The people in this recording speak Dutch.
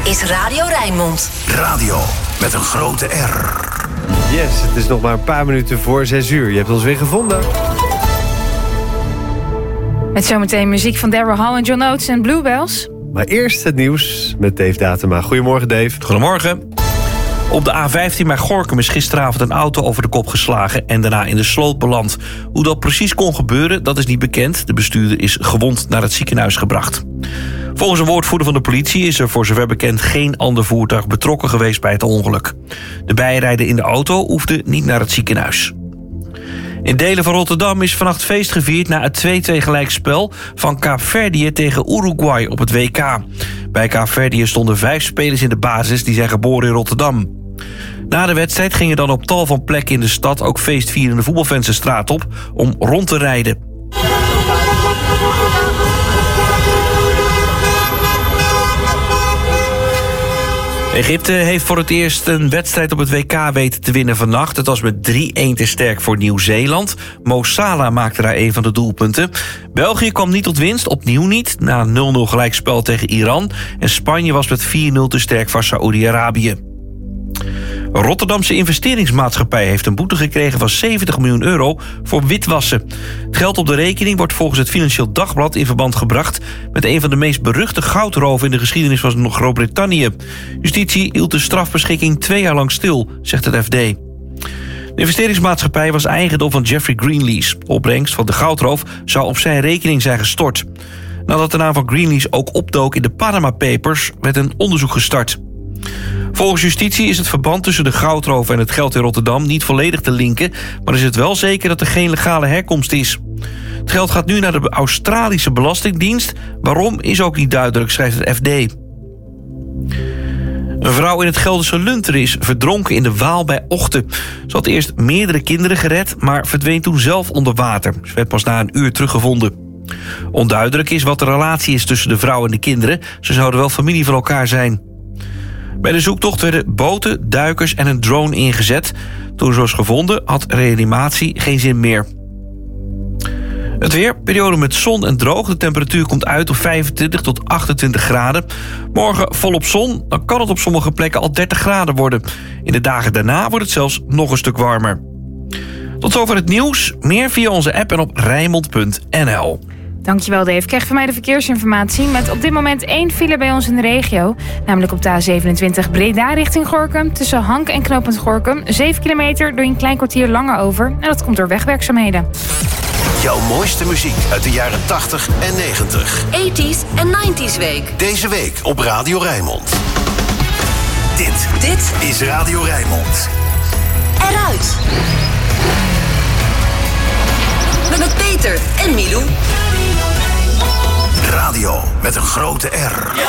is Radio Rijnmond. Radio met een grote R. Yes, het is nog maar een paar minuten voor 6 uur. Je hebt ons weer gevonden. Met zometeen muziek van Daryl Hall en John Oates en Bluebells. Maar eerst het nieuws met Dave Datema. Goedemorgen, Dave. Goedemorgen. Op de A15 bij Gorinchem is gisteravond een auto over de kop geslagen en daarna in de sloot beland. Hoe dat precies kon gebeuren, dat is niet bekend. De bestuurder is gewond naar het ziekenhuis gebracht. Volgens een woordvoerder van de politie is er voor zover bekend geen ander voertuig betrokken geweest bij het ongeluk. De bijrijder in de auto hoefde niet naar het ziekenhuis. In delen van Rotterdam is vannacht feest gevierd na het 2-2 gelijkspel van Kaapverdië tegen Uruguay op het WK. Bij Kaapverdië stonden 5 spelers in de basis die zijn geboren in Rotterdam. Na de wedstrijd gingen dan op tal van plekken in de stad ook feestvierende voetbalfans de straat op om rond te rijden. Egypte heeft voor het eerst een wedstrijd op het WK weten te winnen vannacht. Het was met 3-1 te sterk voor Nieuw-Zeeland. Mo Salah maakte daar een van de doelpunten. België kwam niet tot winst, opnieuw niet, na 0-0 gelijkspel tegen Iran. En Spanje was met 4-0 te sterk voor Saoedi-Arabië. Rotterdamse investeringsmaatschappij heeft een boete gekregen van 70 miljoen euro voor witwassen. Het geld op de rekening wordt volgens het Financieel Dagblad in verband gebracht met een van de meest beruchte goudroven in de geschiedenis van Groot-Brittannië. Justitie hield de strafbeschikking 2 jaar lang stil, zegt het FD. De investeringsmaatschappij was eigendom van Jeffrey Greenlease. De opbrengst van de goudroof zou op zijn rekening zijn gestort. Nadat de naam van Greenlease ook opdook in de Panama Papers, werd een onderzoek gestart. Volgens justitie is het verband tussen de goudroof en het geld in Rotterdam niet volledig te linken, maar is het wel zeker dat er geen legale herkomst is. Het geld gaat nu naar de Australische Belastingdienst. Waarom is ook niet duidelijk, schrijft het FD. Een vrouw in het Gelderse Lunteren is verdronken in de Waal bij Ochten. Ze had eerst meerdere kinderen gered, maar verdween toen zelf onder water. Ze werd pas na een uur teruggevonden. Onduidelijk is wat de relatie is tussen de vrouw en de kinderen. Ze zouden wel familie van elkaar zijn. Bij de zoektocht werden boten, duikers en een drone ingezet. Toen ze was gevonden had reanimatie geen zin meer. Het weer, periode met zon en droog. De temperatuur komt uit op 25 tot 28 graden. Morgen volop zon, dan kan het op sommige plekken al 30 graden worden. In de dagen daarna wordt het zelfs nog een stuk warmer. Tot zover het nieuws. Meer via onze app en op Rijnmond.nl. Dankjewel, Dave. Krijg van mij de verkeersinformatie met op dit moment 1 file bij ons in de regio. Namelijk op de A27 Breda richting Gorinchem. Tussen Hank en knooppunt Gorinchem. 7 kilometer, doe je een klein kwartier langer over. En dat komt door wegwerkzaamheden. Jouw mooiste muziek uit de jaren 80 en 90. 80s en 90s week. Deze week op Radio Rijnmond. Dit is Radio Rijnmond. Eruit. Met Peter en Milou. Radio met een grote R.